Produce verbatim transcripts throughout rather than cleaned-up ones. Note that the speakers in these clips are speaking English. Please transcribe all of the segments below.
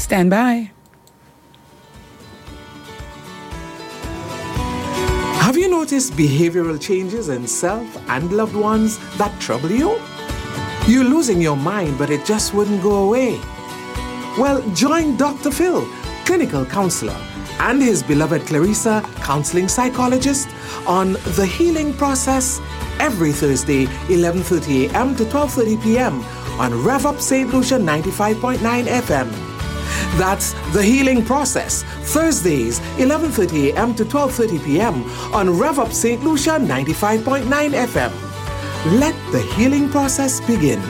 Stand by. Have you noticed behavioral changes in self and loved ones that trouble you? You're losing your mind, but it just wouldn't go away. Well, join Doctor Phil, clinical counselor, and his beloved Clarissa, counseling psychologist, on The Healing Process every Thursday, eleven thirty a.m. to twelve thirty p.m. on Rev Up Saint Lucia ninety-five point nine F M. That's The Healing Process, Thursdays, eleven thirty a.m. to twelve thirty p.m. on Rev Up Saint Lucia ninety-five point nine F M. Let the healing process begin.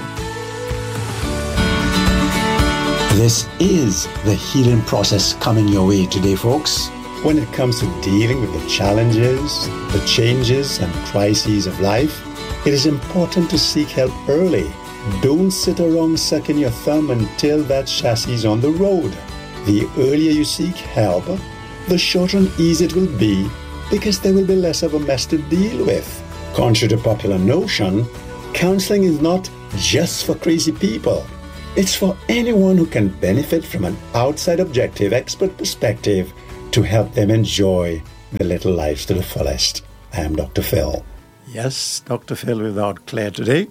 This is the healing process coming your way today, folks. When it comes to dealing with the challenges, the changes and crises of life, it is important to seek help early. Don't sit around sucking your thumb until that chassis is on the road. The earlier you seek help, the shorter and easier it will be because there will be less of a mess to deal with. Contrary to popular notion, counseling is not just for crazy people. It's for anyone who can benefit from an outside objective expert perspective to help them enjoy their little lives to the fullest. I am Doctor Phil. Yes, Doctor Phil without Claire today.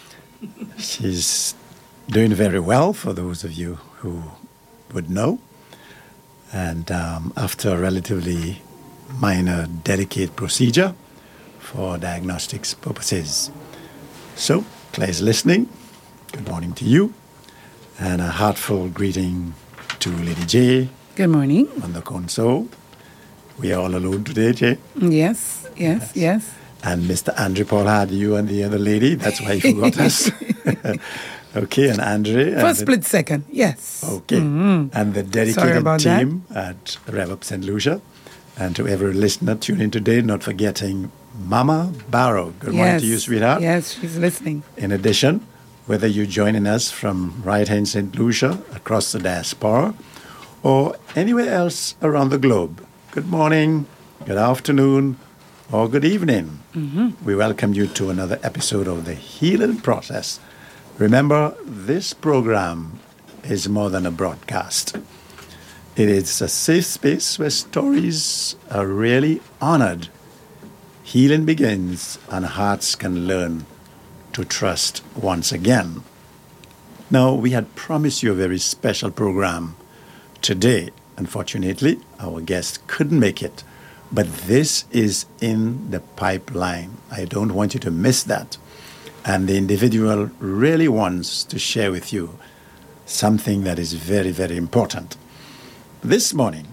She's doing very well, for those of you who would know. And um, after a relatively minor, delicate procedure for diagnostics purposes. So, Claire's listening. Good morning to you. And a heartfelt greeting to Lady J. Good morning. On the console. We are all alone today, Jay. Yes, yes, yes. yes. And Mister Andre Paul had you and the other lady. That's why he forgot us. Okay, and Andre. For a split second, yes. Okay. Mm-hmm. And the dedicated team that. at Rev Up Saint Lucia. And to every listener tuning in today, not forgetting Mama Barrow. Good yes. morning to you, sweetheart. Yes, she's listening. In addition, whether you're joining us from right here in Saint Lucia, across the diaspora, or anywhere else around the globe, good morning, good afternoon, or good evening. Mm-hmm. We welcome you to another episode of The Healing Process. Remember, this program is more than a broadcast. It is a safe space where stories are really honored. Healing begins and hearts can learn to trust once again. Now, we had promised you a very special program today. Unfortunately, our guest couldn't make it. But this is in the pipeline. I don't want you to miss that. And the individual really wants to share with you something that is very, very important. This morning,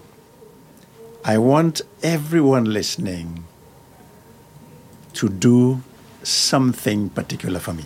I want everyone listening to do something particular for me.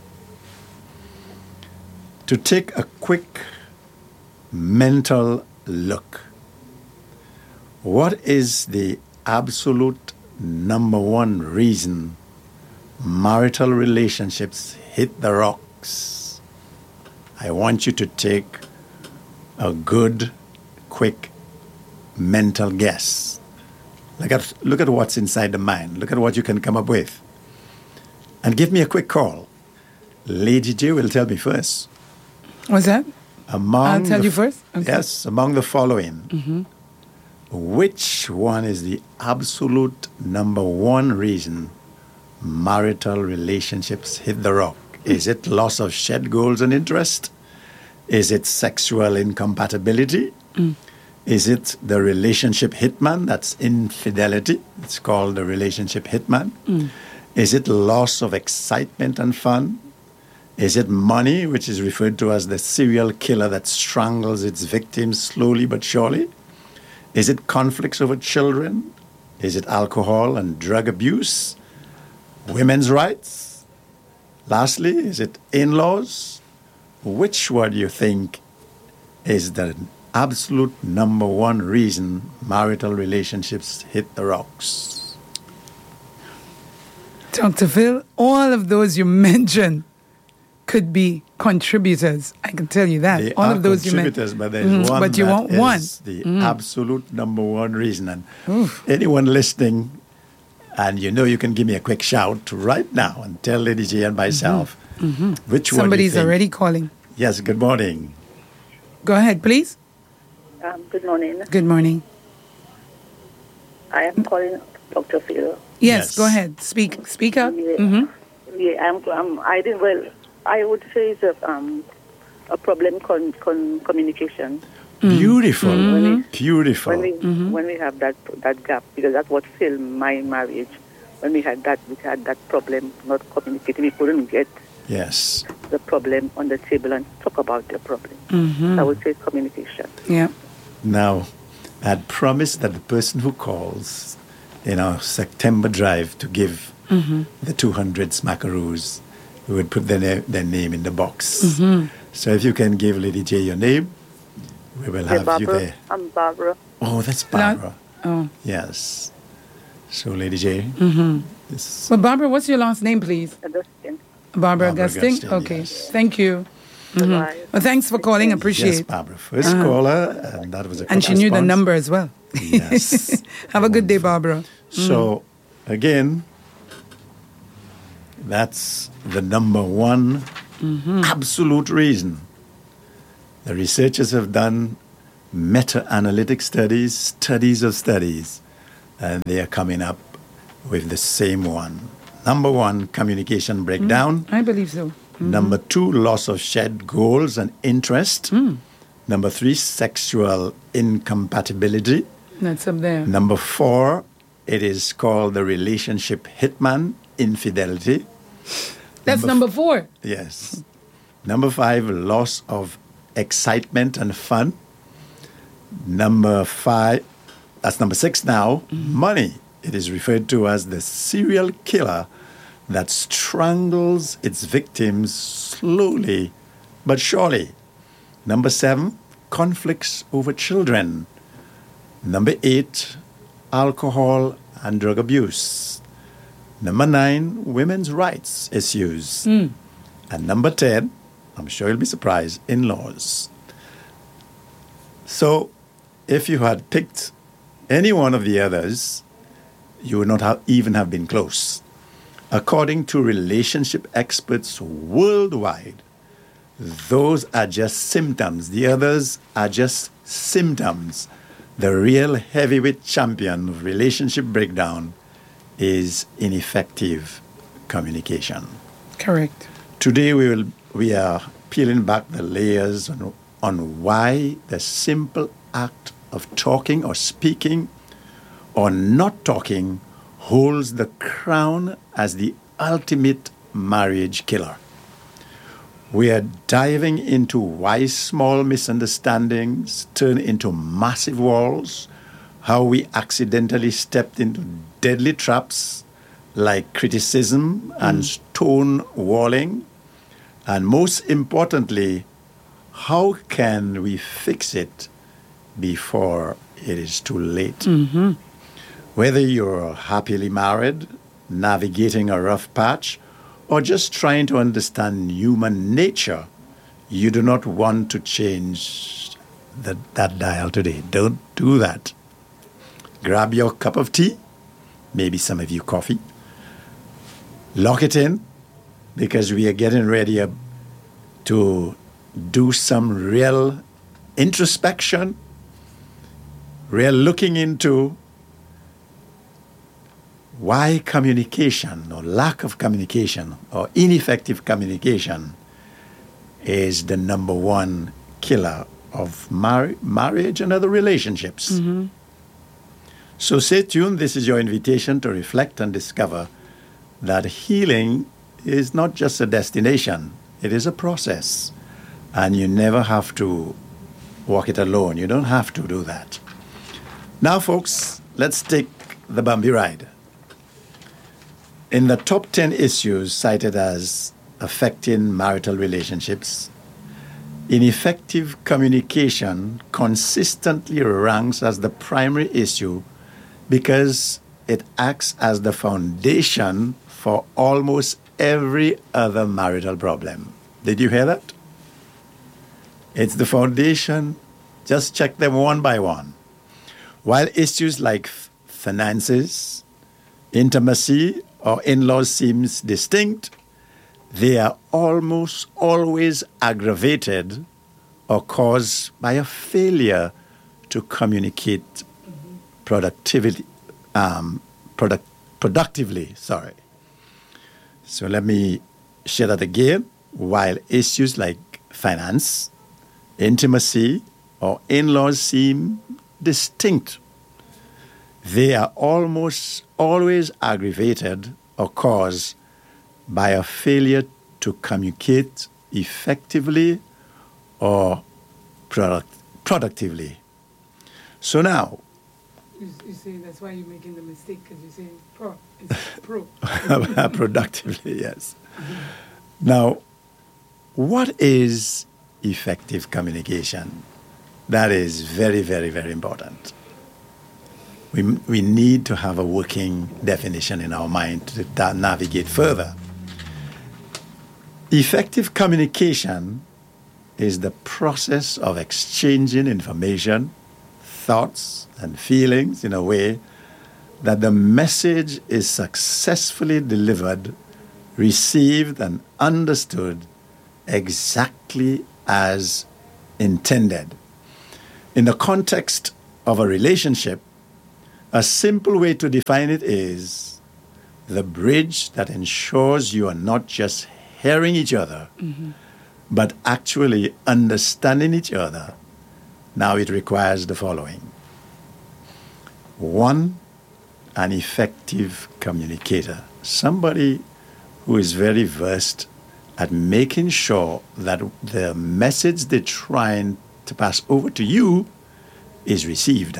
To take a quick mental look. What is the absolute number one reason marital relationships hit the rocks? I want you to take a good, quick mental guess. Look at, look at what's inside the mind. Look at what you can come up with. And give me a quick call. Lady J will tell me first. What's that? Among I'll tell the, you first? Okay. Yes, among the following. Mm-hmm. Which one is the absolute number one reason marital relationships hit the rock? Is it loss of shared goals and interest? Is it sexual incompatibility? Mm. Is it the relationship hitman? That's infidelity. It's called the relationship hitman. Mm. Is it loss of excitement and fun? Is it money, which is referred to as the serial killer that strangles its victims slowly but surely? Is it conflicts over children? Is it alcohol and drug abuse? Women's rights? Lastly, is it in-laws? Which one do you think is the absolute number one reason marital relationships hit the rocks? Doctor Phil, all of those you mentioned could be contributors. I can tell you that. They all are of those contributors, you but there's mm, one but you that want is one. the mm. absolute number one reason. And Oof. anyone listening, and you know you can give me a quick shout right now and tell Lady J and myself mm-hmm. Mm-hmm. which Somebody's one you think. already calling. Yes, good morning. Go ahead, please. Um, good morning. Good morning. I am calling Doctor Phil. Yes, Yes. go ahead. Speak speak up. Yeah, Mhm. yeah. I'm, I'm. I did well. I would say it's a um a problem con, con communication. Beautiful. When we Beautiful. when we when we have that that gap, because that's what failed my marriage. When we had that we had that problem not communicating. We couldn't get Yes. the problem on the table and talk about the problem. Mhm. I would say communication. Yeah. Now, I'd promised that the person who calls in our September drive to give the two hundred smackaroos, we would put their, na- their name in the box. So if you can give Lady J your name, we will Hey, have you Barbara. there. I'm Barbara. Oh, that's Not- Barbara. Oh. Yes. So, Lady J, Mm-hmm. this Well, Barbara, what's your last name, please? Augustine. Barbara, Barbara Augustine? Augustine, Okay. yes. Thank you. Bye. Well, thanks for calling. yes, Appreciate. Barbara, first caller, and that was a And she quick knew the response. number as well. Yes. Have a good day, Barbara. So, again, that's the number one absolute reason. The researchers have done meta-analytic studies, studies of studies, and they are coming up with the same one. Number one, communication breakdown. I believe so. Number two, loss of shared goals and interest. Number three, sexual incompatibility. That's up there. Number four, it is called the relationship hitman, infidelity. That's number four. Yes. Number five, loss of excitement and fun. Number five, that's number six now, money. It is referred to as the serial killer that strangles its victims slowly but surely. Number seven, conflicts over children. Number eight, alcohol and drug abuse. Number nine, women's rights issues. And number ten, I'm sure you'll be surprised, in-laws. So if you had picked any one of the others, you would not have even have been close. According to relationship experts worldwide, those are just symptoms. The others are just symptoms. The real heavyweight champion of relationship breakdown is ineffective communication. Correct. Today we will we are peeling back the layers on, on why the simple act of talking or speaking or not talking holds the crown as the ultimate marriage killer. We are diving into why small misunderstandings turn into massive walls, how we accidentally stepped into deadly traps like criticism and stonewalling, and most importantly, how can we fix it before it is too late? Whether you're happily married, navigating a rough patch, or just trying to understand human nature, you do not want to change the, that dial today. Don't do that. Grab your cup of tea, maybe some of you coffee. Lock it in, because we are getting ready uh, to do some real introspection, real looking into why communication or lack of communication or ineffective communication is the number one killer of mar- marriage and other relationships. So stay tuned. This is your invitation to reflect and discover that healing is not just a destination, it is a process. And you never have to walk it alone. You don't have to do that. Now, folks, let's take the bumpy ride. In the top ten issues cited as affecting marital relationships, ineffective communication consistently ranks as the primary issue because it acts as the foundation for almost every other marital problem. Did you hear that? It's the foundation. Just check them one by one. While issues like f- finances, intimacy, or in-laws seems distinct, they are almost always aggravated or caused by a failure to communicate mm-hmm. productivity, um, product, productively. Sorry. So let me share that again. While issues like finance, intimacy, or in-laws seem distinct, they are almost always aggravated or caused by a failure to communicate effectively or product, productively. So now... You, you say that's why you're making the mistake, because you say pro. It's pro. Productively, yes. Mm-hmm. Now, what is effective communication? That is very, very, very important. We, we need to have a working definition in our mind to da- navigate further. Effective communication is the process of exchanging information, thoughts, and feelings in a way that the message is successfully delivered, received, and understood exactly as intended. In the context of a relationship, a simple way to define it is the bridge that ensures you are not just hearing each other, mm-hmm. but actually understanding each other. Now it requires the following. One, an effective communicator. Somebody who is very versed at making sure that the message they're trying to pass over to you is received.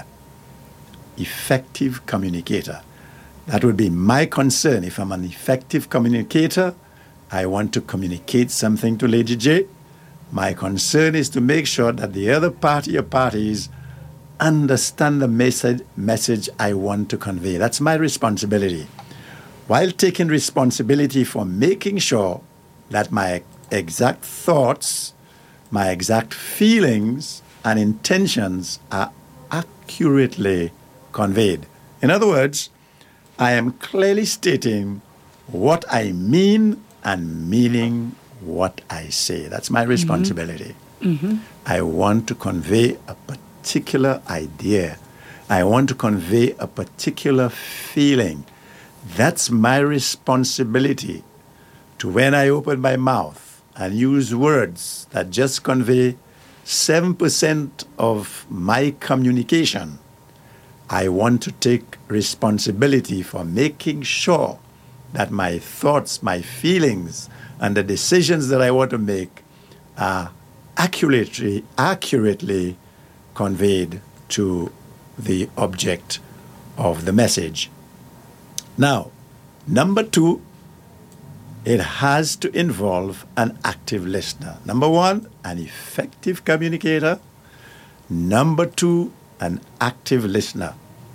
Effective communicator. That would be my concern. If I'm an effective communicator, I want to communicate something to Lady J. My concern is to make sure that the other party or parties understand the message, message I want to convey. That's my responsibility. While taking responsibility for making sure that my exact thoughts, my exact feelings and intentions are accurately conveyed. In other words, I am clearly stating what I mean and meaning what I say. That's my responsibility. Mm-hmm. I want to convey a particular idea. I want to convey a particular feeling. That's my responsibility to, when I open my mouth and use words that just convey seven percent of my communication, I want to take responsibility for making sure that my thoughts, my feelings, and the decisions that I want to make are accurately, accurately conveyed to the object of the message. Now, number two, it has to involve an active listener. Number one, an effective communicator. Number two, an active listener.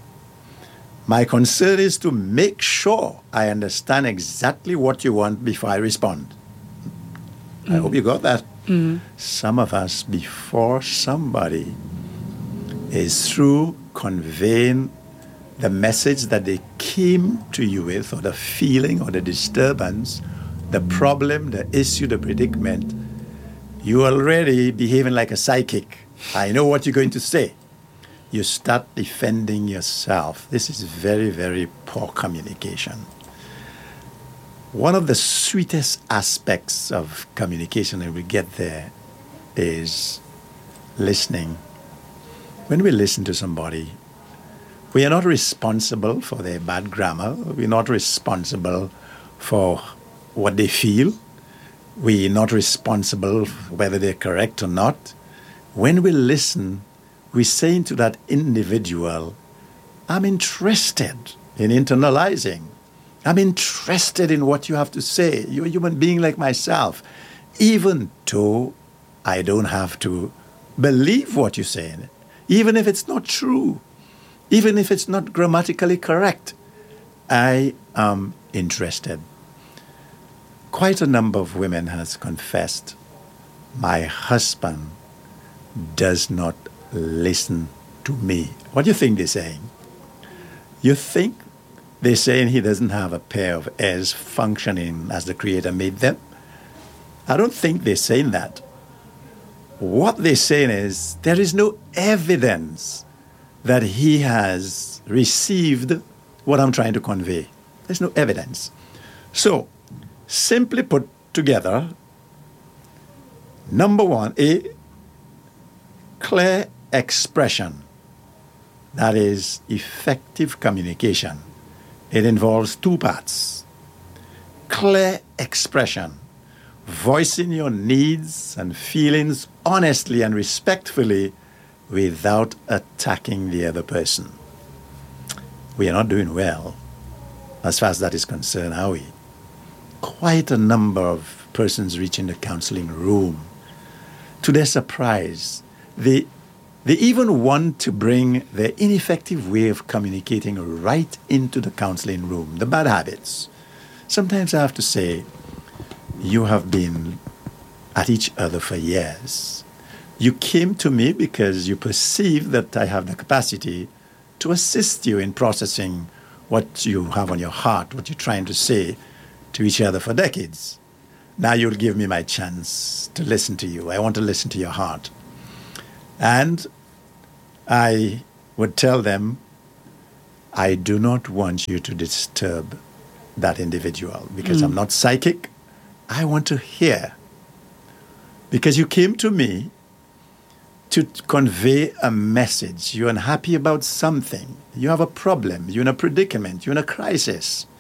My concern is to make sure I understand exactly what you want before I respond. Mm. I hope you got that. Mm. Some of us, before somebody is through conveying the message that they came to you with, or the feeling or the disturbance, the problem, the issue, the predicament, you're already behaving like a psychic. I know what you're going to say. You start defending yourself. This is very, very poor communication. One of the sweetest aspects of communication, and we get there, is listening. When we listen to somebody, we are not responsible for their bad grammar. We're not responsible for what they feel. We're not responsible for whether they're correct or not. When we listen, we say to that individual, I'm interested in internalizing. I'm interested in what you have to say. You're a human being like myself. Even though I don't have to believe what you're saying, even if it's not true, even if it's not grammatically correct, I am interested. Quite a number of women has confessed, my husband does not listen to me. What do you think they're saying? You think they're saying he doesn't have a pair of ears functioning as the Creator made them? I don't think they're saying that. What they're saying is there is no evidence that he has received what I'm trying to convey. There's no evidence. So, simply put together, number one, a clear expression, that is effective communication. It involves two parts. Clear expression, voicing your needs and feelings honestly and respectfully without attacking the other person. We are not doing well as far as that is concerned, are we? Quite a number of persons reaching the counseling room. To their surprise, they, they even want to bring their ineffective way of communicating right into the counseling room, the bad habits. Sometimes I have to say, you have been at each other for years. You came to me because you perceive that I have the capacity to assist you in processing what you have on your heart, what you're trying to say to each other for decades. Now you'll give me my chance to listen to you. I want to listen to your heart. And I would tell them, I do not want you to disturb that individual because mm. I'm not psychic. I want to hear. Because you came to me to convey a message. You're unhappy about something. You have a problem. You're in a predicament. You're in a crisis.